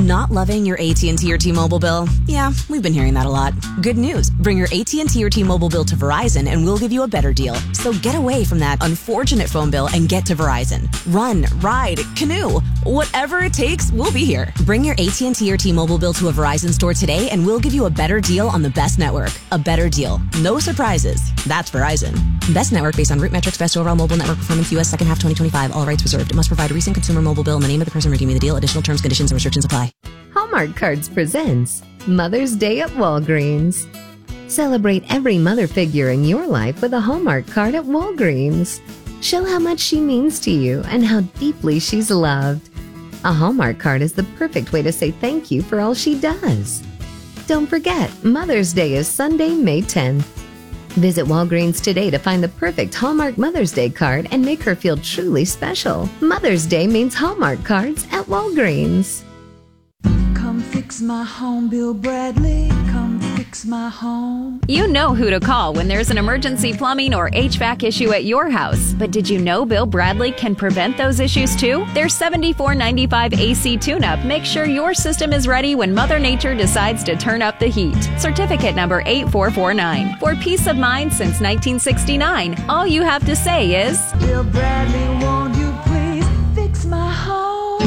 Not loving your AT&T or T-Mobile bill? Yeah, we've been hearing that a lot. Good news. Bring your AT&T or T-Mobile bill to Verizon and we'll give you a better deal. So get away from that unfortunate phone bill and get to Verizon. Run, ride, canoe. Whatever it takes, we'll be here. Bring your AT&T or T-Mobile bill to a Verizon store today and we'll give you a better deal on the best network. A better deal. No surprises. That's Verizon. Best network based on root metrics, best overall mobile network performance, U.S. second half 2025. All rights reserved. Must provide a recent consumer mobile bill and the name of the person redeeming the deal. Additional terms, conditions, and restrictions apply. Hallmark Cards presents Mother's Day at Walgreens. Celebrate every mother figure in your life with a Hallmark card at Walgreens. Show how much she means to you and how deeply she's loved. A Hallmark card is the perfect way to say thank you for all she does. Don't forget, Mother's Day is Sunday, May 10th. Visit Walgreens today to find the perfect Hallmark Mother's Day card and make her feel truly special. Mother's Day means Hallmark cards at Walgreens. Come fix my home, Bill Bradley. Come fix my home. You know who to call when there's an emergency plumbing or HVAC issue at your house. But did you know Bill Bradley can prevent those issues too? Their $74.95 AC tune-up makes sure your system is ready when Mother Nature decides to turn up the heat. Certificate number 8449. For peace of mind since 1969, all you have to say is, Bill Bradley, won't you please fix my home?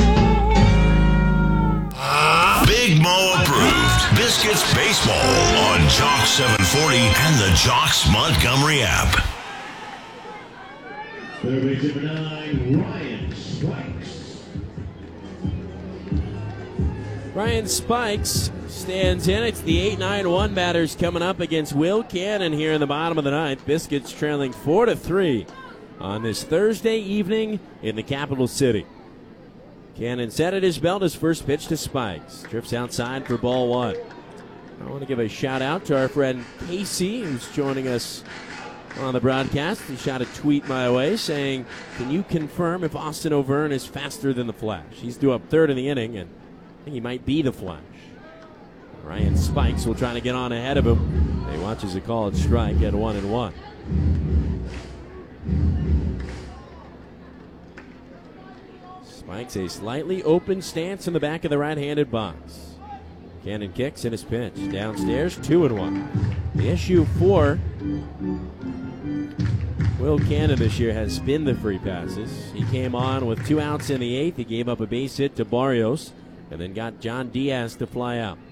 Big Mo approved. Biscuits Baseball on Jock 740 and the Jocks Montgomery app. Third base number 9, Ryan Spikes. Ryan Spikes stands in. It's the 8-9-1 batters coming up against Will Cannon here in the bottom of the ninth. Biscuits trailing 4-3 on this Thursday evening in the capital city. Cannon set at his belt, his first pitch to Spikes. Drifts outside for ball one. I want to give a shout out to our friend Casey, who's joining us on the broadcast. He shot a tweet my way saying, can you confirm if Austin O'Verne is faster than the Flash? He's due up third in the inning, and I think he might be the Flash. Ryan Spikes will try to get on ahead of him. He watches a called strike at 1-1. Spikes a slightly open stance in the back of the right-handed box. Cannon kicks in his pitch. Downstairs, 2-1. The issue for Will Cannon this year has been the free passes. He came on with 2 outs in the 8th. He gave up a base hit to Barrios and then got John Diaz to fly out.